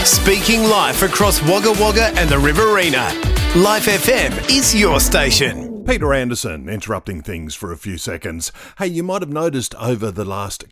Speaking live across Wagga Wagga and the Riverina. Life FM is your station. Peter Anderson interrupting things for a few seconds. Hey, you might have noticed over the last